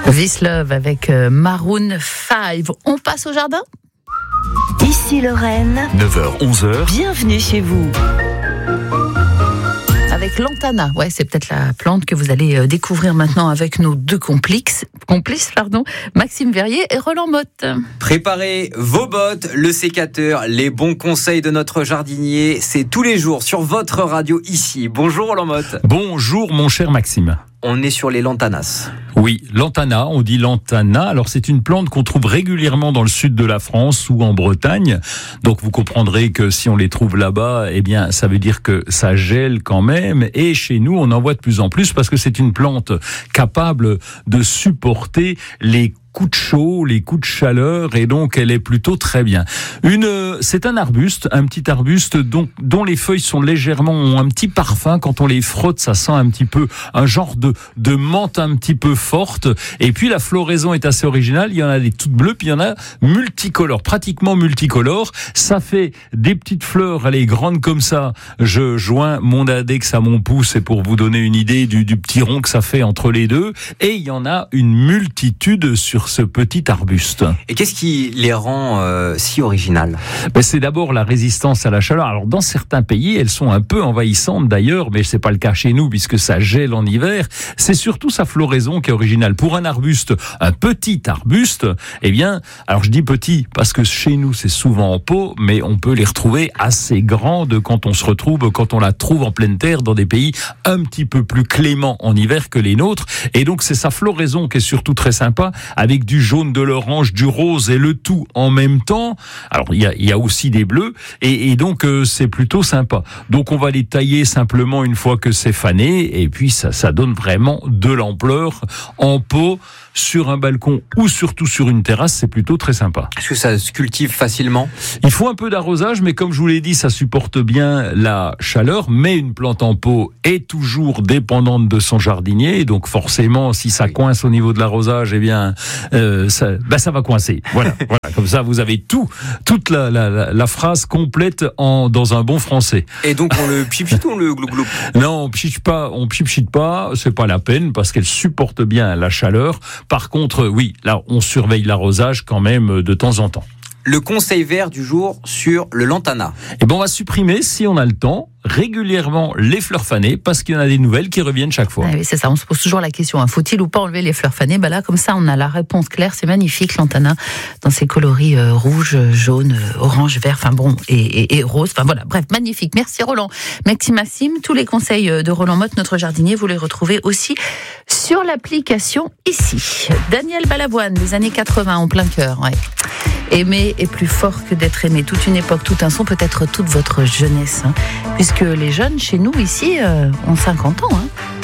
This Love avec Maroon 5. On passe au jardin ? Ici Lorraine, 9h-11h, bienvenue chez vous. Avec Lantana, c'est peut-être la plante que vous allez découvrir maintenant avec nos deux complices, Maxime Verrier et Roland Motte. Préparez vos bottes, le sécateur, les bons conseils de notre jardinier, c'est tous les jours sur votre radio ici. Bonjour Roland Motte. Bonjour mon cher Maxime. On est sur les lantanas. Oui, lantana, on dit lantana. Alors c'est une plante qu'on trouve régulièrement dans le sud de la France ou en Bretagne. Donc vous comprendrez que si on les trouve là-bas, ça veut dire que ça gèle quand même. Et chez nous, on en voit de plus en plus parce que c'est une plante capable de supporter les coups de chaud, les coups de chaleur, et donc elle est plutôt très bien. C'est un petit arbuste dont les feuilles ont un petit parfum. Quand on les frotte, ça sent un petit peu un genre de menthe un petit peu forte. Et puis la floraison est assez originale. Il y en a des toutes bleues, puis il y en a multicolores, pratiquement multicolores. Ça fait des petites fleurs, elle est grande comme ça. Je joins mon index à mon pouce, et pour vous donner une idée du petit rond que ça fait entre les deux. Et il y en a une multitude sur ce petit arbuste. Et qu'est-ce qui les rend si originales ? C'est d'abord la résistance à la chaleur. Alors dans certains pays, elles sont un peu envahissantes d'ailleurs, mais c'est pas le cas chez nous puisque ça gèle en hiver. C'est surtout sa floraison qui est originale. Pour un petit arbuste, alors je dis petit parce que chez nous c'est souvent en pot, mais on peut les retrouver assez grandes quand on la trouve en pleine terre dans des pays un petit peu plus cléments en hiver que les nôtres. Et donc c'est sa floraison qui est surtout très sympa, avec du jaune, de l'orange, du rose et le tout en même temps. Alors il y a aussi des bleus et donc c'est plutôt sympa. Donc on va les tailler simplement une fois que c'est fané, et puis ça donne vraiment de l'ampleur en pot, sur un balcon ou surtout sur une terrasse, c'est plutôt très sympa. Est-ce que ça se cultive facilement ? Il faut un peu d'arrosage, mais comme je vous l'ai dit, ça supporte bien la chaleur, mais une plante en pot est toujours dépendante de son jardinier, donc forcément, si ça coince au niveau de l'arrosage, ça va coincer. Voilà. Comme ça, vous avez toute la phrase complète dans un bon français. Et donc, on le pchit ou on le glou-glou ? Non, on pchit pas, c'est pas la peine, parce qu'elle supporte bien la chaleur. Par contre, oui, là, on surveille l'arrosage quand même de temps en temps. Le conseil vert du jour sur le lantana. On va supprimer, si on a le temps, régulièrement les fleurs fanées, parce qu'il y en a des nouvelles qui reviennent chaque fois. Oui, c'est ça, on se pose toujours la question, faut-il ou pas enlever les fleurs fanées ? Là, comme ça, on a la réponse claire, c'est magnifique, lantana, dans ses coloris rouge, jaune, orange, vert, et rose, bref, magnifique. Merci Roland. Maxime, tous les conseils de Roland Motte, notre jardinier, vous les retrouvez aussi sur l'application ici. Daniel Balavoine, des années 80, en plein cœur, Aimer est plus fort que d'être aimé. Toute une époque, tout un son, peut-être toute votre jeunesse. Puisque les jeunes, chez nous, ici, ont 50 ans.